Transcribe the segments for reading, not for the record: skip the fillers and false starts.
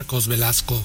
Marcos Velasco.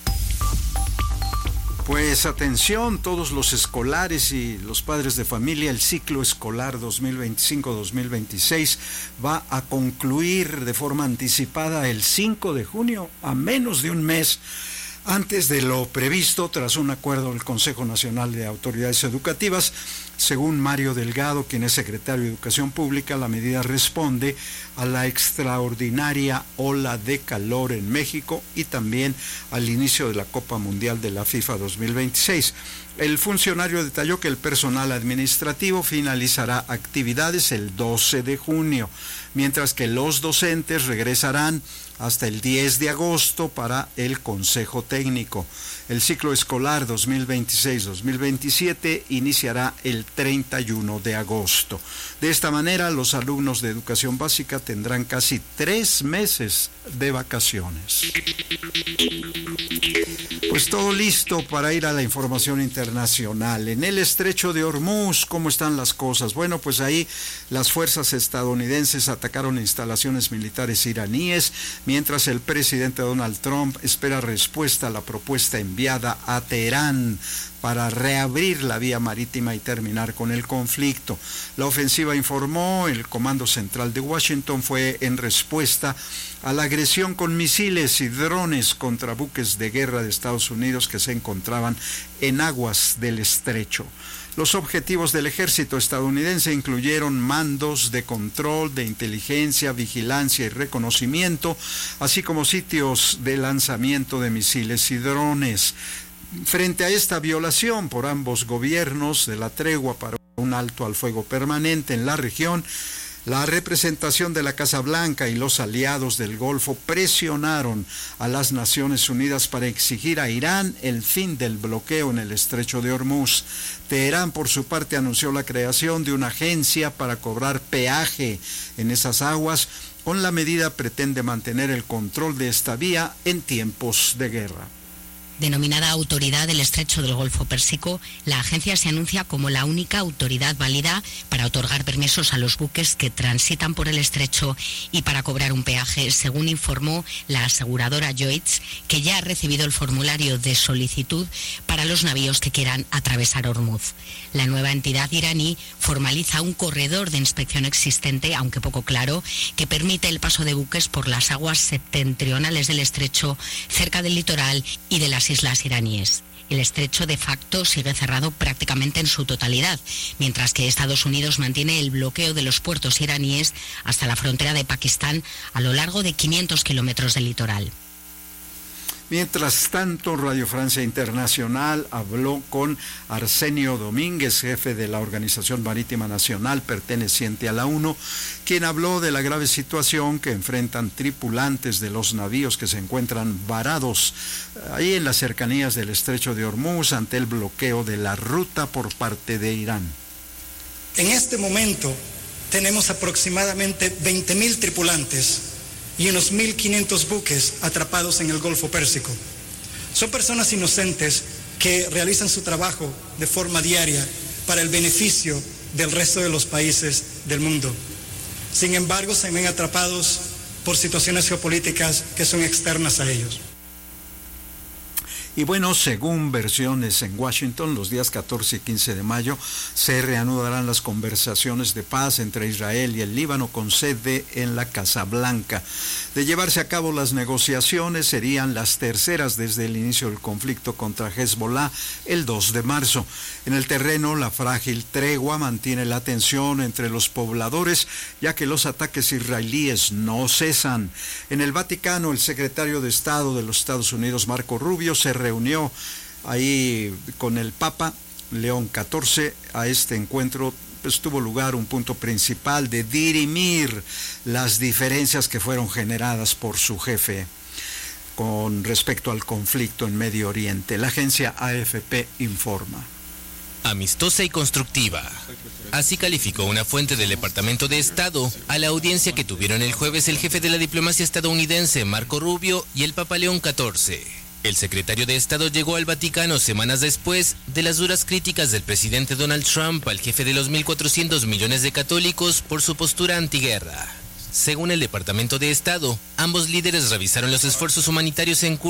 Pues atención, todos los escolares y los padres de familia, el ciclo escolar 2025-2026 va a concluir de forma anticipada el 5 de junio, a menos de un mes antes de lo previsto, tras un acuerdo del Consejo Nacional de Autoridades Educativas. Según Mario Delgado, quien es secretario de Educación Pública, la medida responde a la extraordinaria ola de calor en México y también al inicio de la Copa Mundial de la FIFA 2026. El funcionario detalló que el personal administrativo finalizará actividades el 12 de junio, mientras que los docentes regresarán hasta el 10 de agosto para el Consejo Técnico. El ciclo escolar 2026-2027 iniciará el 31 de agosto. De esta manera, los alumnos de educación básica tendrán casi 3 meses de vacaciones. Pues todo listo para ir a la información internacional. En el estrecho de Hormuz, ¿cómo están las cosas? Bueno, pues ahí las fuerzas estadounidenses atacaron instalaciones militares iraníes, mientras el presidente Donald Trump espera respuesta a la propuesta enviada a Teherán para reabrir la vía marítima y terminar con el conflicto. La ofensiva, informó el Comando Central de Washington, fue en respuesta a la agresión con misiles y drones contra buques de guerra de Estados Unidos que se encontraban en aguas del estrecho. Los objetivos del ejército estadounidense incluyeron mandos de control, de inteligencia, vigilancia y reconocimiento, así como sitios de lanzamiento de misiles y drones. Frente a esta violación por ambos gobiernos de la tregua para un alto al fuego permanente en la región, la representación de la Casa Blanca y los aliados del Golfo presionaron a las Naciones Unidas para exigir a Irán el fin del bloqueo en el estrecho de Hormuz. Teherán, por su parte, anunció la creación de una agencia para cobrar peaje en esas aguas. Con la medida pretende mantener el control de esta vía en tiempos de guerra. Denominada Autoridad del Estrecho del Golfo Pérsico, la agencia se anuncia como la única autoridad válida para otorgar permisos a los buques que transitan por el estrecho y para cobrar un peaje, según informó la aseguradora Lloyds, que ya ha recibido el formulario de solicitud para los navíos que quieran atravesar Hormuz. La nueva entidad iraní formaliza un corredor de inspección existente, aunque poco claro, que permite el paso de buques por las aguas septentrionales del estrecho, cerca del litoral y de las islas iraníes. El estrecho de facto sigue cerrado prácticamente en su totalidad, mientras que Estados Unidos mantiene el bloqueo de los puertos iraníes hasta la frontera de Pakistán a lo largo de 500 kilómetros del litoral. Mientras tanto, Radio Francia Internacional habló con Arsenio Domínguez, jefe de la Organización Marítima Nacional perteneciente a la ONU, quien habló de la grave situación que enfrentan tripulantes de los navíos que se encuentran varados ahí en las cercanías del estrecho de Hormuz ante el bloqueo de la ruta por parte de Irán. En este momento tenemos aproximadamente 20.000 tripulantes y unos 1.500 buques atrapados en el Golfo Pérsico. Son personas inocentes que realizan su trabajo de forma diaria para el beneficio del resto de los países del mundo. Sin embargo, se ven atrapados por situaciones geopolíticas que son externas a ellos. Y bueno, según versiones en Washington, los días 14 y 15 de mayo se reanudarán las conversaciones de paz entre Israel y el Líbano con sede en la Casa Blanca. De llevarse a cabo las negociaciones, serían las terceras desde el inicio del conflicto contra Hezbollah el 2 de marzo. En el terreno, la frágil tregua mantiene la tensión entre los pobladores, ya que los ataques israelíes no cesan. En el Vaticano, el secretario de Estado de los Estados Unidos, Marco Rubio, se reunió ahí con el Papa León XIV. A este encuentro tuvo lugar un punto principal de dirimir las diferencias que fueron generadas por su jefe con respecto al conflicto en Medio Oriente. La agencia AFP informa. Amistosa y constructiva. Así calificó una fuente del Departamento de Estado a la audiencia que tuvieron el jueves el jefe de la diplomacia estadounidense, Marco Rubio, y el Papa León XIV. El secretario de Estado llegó al Vaticano semanas después de las duras críticas del presidente Donald Trump al jefe de los 1.400 millones de católicos por su postura antiguerra. Según el Departamento de Estado, ambos líderes revisaron los esfuerzos humanitarios en curso